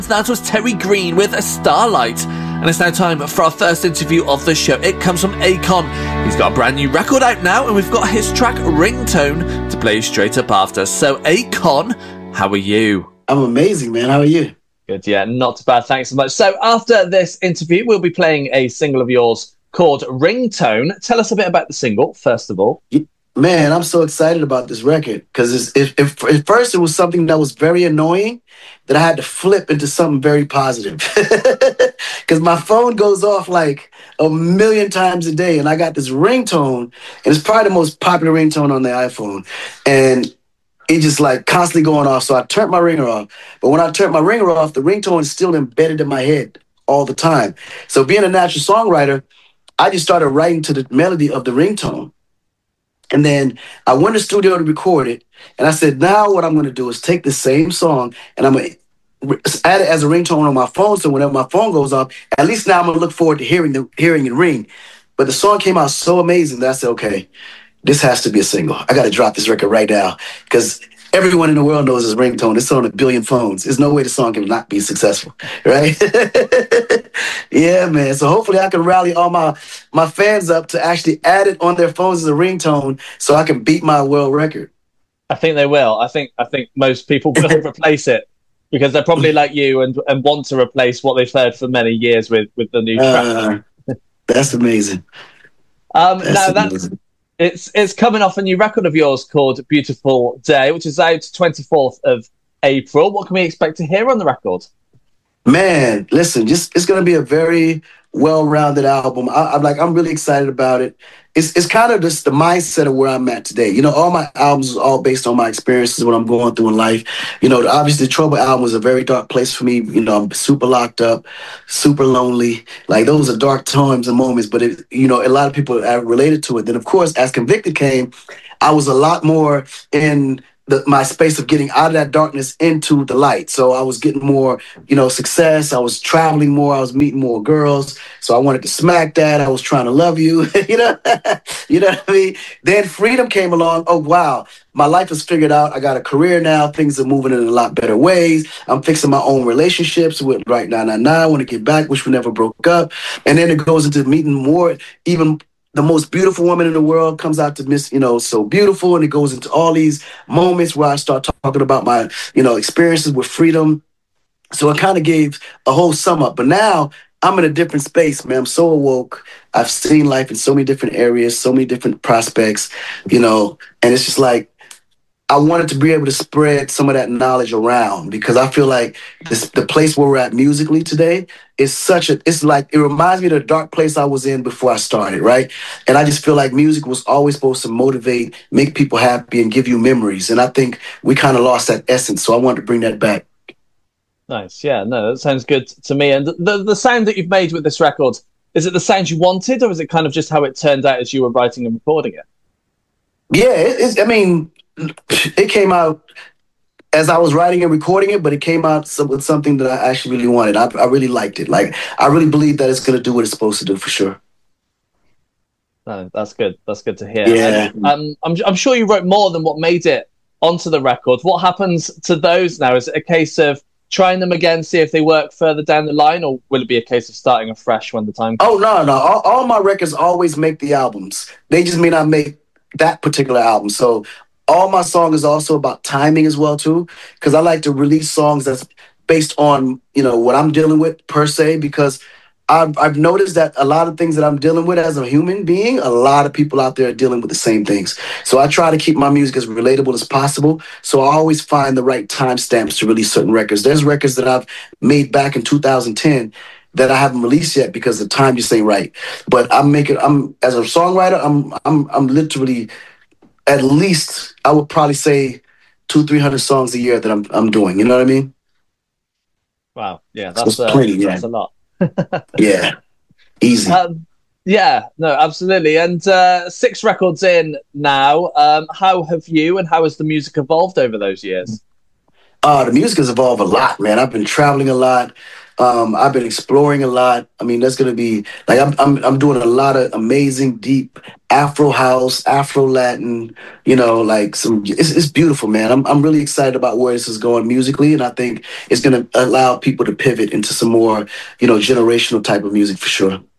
That was Terry Green with a Starlight. And it's now time for our first interview of the show. It comes from Akon. He's got a brand new record out now, and we've got his track Ringtone to play straight up after. So Akon, how are you? I'm amazing, man. How are you? Good, yeah, not too bad. Thanks so much. So after this interview, we'll be playing a single of yours called Ringtone. Tell us a bit about the single, first of all. Man, I'm so excited about this record because at first it was something that was very annoying that I had to flip into something very positive. Because my phone goes off like a million times a day, and I got this ringtone, and it's probably the most popular ringtone on the iPhone. And it just like constantly going off. So I turned my ringer off. But when I turned my ringer off, the ringtone is still embedded in my head all the time. So being a natural songwriter, I just started writing to the melody of the ringtone. And then I went to the studio to record it. And I said, now what I'm going to do is take the same song and I'm going to add it as a ringtone on my phone. So whenever my phone goes off, at least now I'm going to look forward to hearing it ring. But the song came out so amazing that I said, okay, this has to be a single. I got to drop this record right now because everyone in the world knows this ringtone. It's on a billion phones. There's no way the song can not be successful, right? Yeah, man. So hopefully I can rally all my fans up to actually add it on their phones as a ringtone so I can beat my world record. I think they will. I think most people will replace it because they're probably like you and want to replace what they've heard for many years with the new track. That's amazing. Amazing. It's coming off a new record of yours called Beautiful Day, which is out 24th of April. What can we expect to hear on the record? Man, listen, it's going to be a very well-rounded album. I'm really excited about it. It's kind of just the mindset of where I'm at today. You know, all my albums are all based on my experiences, what I'm going through in life. You know, obviously the Trouble album was a very dark place for me. You know, I'm super locked up, super lonely. Like those are dark times and moments, but a lot of people are related to it. Then of course, as Convicted came, I was a lot more in my space of getting out of that darkness into the light. So I was getting more, success. I was traveling more. I was meeting more girls. So I wanted to smack that. I was trying to love you, you know what I mean? Then Freedom came along. Oh, wow. My life is figured out. I got a career now. Things are moving in a lot better ways. I'm fixing my own relationships with Right 999. I want to get back, which we never broke up. And then it goes into meeting more, even the most beautiful woman in the world comes out to Miss, So Beautiful. And it goes into all these moments where I start talking about my, experiences with Freedom. So it kind of gave a whole sum up. But now I'm in a different space, man. I'm so awoke. I've seen life in so many different areas, so many different prospects, and it's just like, I wanted to be able to spread some of that knowledge around because I feel like the place where we're at musically today is it reminds me of the dark place I was in before I started, right? And I just feel like music was always supposed to motivate, make people happy, and give you memories. And I think we kind of lost that essence, so I wanted to bring that back. Nice, yeah, no, that sounds good to me. And the sound that you've made with this record, is it the sound you wanted, or is it kind of just how it turned out as you were writing and recording it? Yeah, it came out as I was writing and recording it, but it came out with something that I actually really wanted. I really liked it. Like, I really believe that it's going to do what it's supposed to do for sure. No, that's good. That's good to hear. Yeah. And, I'm sure you wrote more than what made it onto the record. What happens to those now? Is it a case of trying them again, see if they work further down the line, or will it be a case of starting afresh when the time comes? Oh, no. All my records always make the albums. They just may not make that particular album. So all my songs is also about timing as well, too, because I like to release songs that's based on, what I'm dealing with per se, because I've noticed that a lot of things that I'm dealing with as a human being, a lot of people out there are dealing with the same things. So I try to keep my music as relatable as possible. So I always find the right timestamps to release certain records. There's records that I've made back in 2010 that I haven't released yet because the time just ain't right. But I'm as a songwriter, I'm literally at least, I would probably say 200-300 songs a year that I'm doing. You know what I mean? Wow. Yeah, that's plenty, that's a lot. Yeah, easy. Yeah, no, absolutely. And 6 records in now. How have you and how has the music evolved over those years? The music has evolved a lot, man. I've been traveling a lot. I've been exploring a lot. I mean, that's gonna be like I'm doing a lot of amazing, deep Afro house, Afro Latin. You know, like it's beautiful, man. I'm really excited about where this is going musically, and I think it's gonna allow people to pivot into some more, you know, generational type of music for sure.